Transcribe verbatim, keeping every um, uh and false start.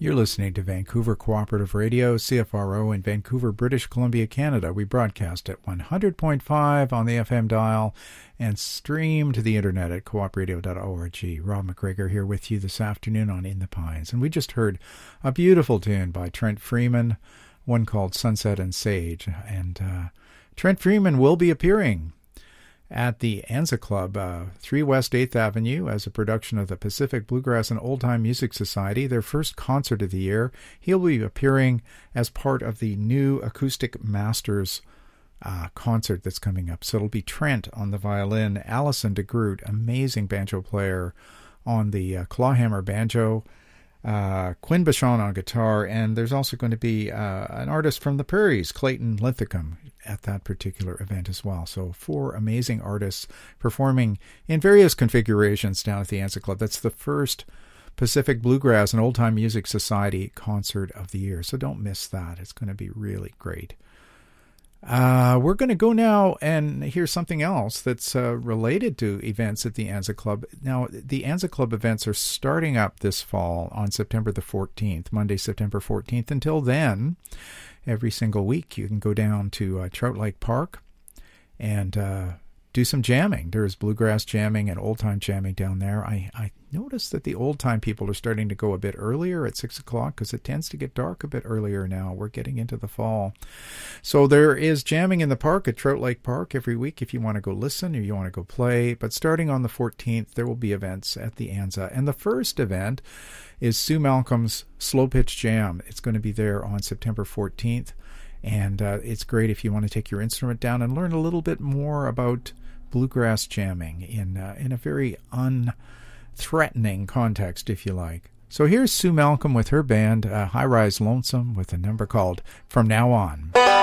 You're listening to Vancouver Cooperative Radio, C F R O in Vancouver, British Columbia, Canada. We broadcast at one hundred point five on the F M dial and stream to the internet at co op radio dot org. Rob McGregor here with you this afternoon on In the Pines. And we just heard a beautiful tune by Trent Freeman, one called Sunset and Sage. And uh, Trent Freeman will be appearing at the Anza Club, uh, three West eighth Avenue, as a production of the Pacific Bluegrass and Old Time Music Society, their first concert of the year. He'll be appearing as part of the new Acoustic Masters uh, concert that's coming up. So it'll be Trent on the violin, Alison DeGroot, amazing banjo player, on the uh, clawhammer banjo, uh, Quinn Bichon on guitar, and there's also going to be uh, an artist from the Prairies, Clayton Linthicum, at that particular event as well. So four amazing artists performing in various configurations down at the Anza Club. That's the first Pacific Bluegrass and Old Time Music Society concert of the year. So don't miss that. It's going to be really great. Uh, we're going to go now and hear something else that's uh, related to events at the Anza Club. Now, the Anza Club events are starting up this fall on September the fourteenth, Monday, September fourteenth. Until then, every single week you can go down to uh, Trout Lake Park and uh, do some jamming. There's bluegrass jamming and old-time jamming down there. I, I noticed that the old-time people are starting to go a bit earlier at six o'clock because it tends to get dark a bit earlier now. We're getting into the fall. So there is jamming in the park at Trout Lake Park every week if you want to go listen or you want to go play. But starting on the fourteenth, there will be events at the Anza. And the first event is Sue Malcolm's Slow Pitch Jam. It's going to be there on September fourteenth. And uh, it's great if you want to take your instrument down and learn a little bit more about bluegrass jamming in uh, in a very unthreatening context, if you like. So here's Sue Malcolm with her band, uh, High Rise Lonesome, with a number called From Now On.